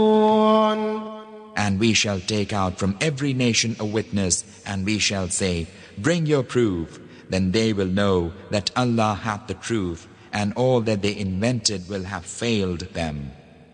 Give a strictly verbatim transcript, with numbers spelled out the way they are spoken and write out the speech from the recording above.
And we shall take out from every nation a witness, and we shall say, bring your proof. Then they will know that Allah hath the truth, and all that they invented will have failed them.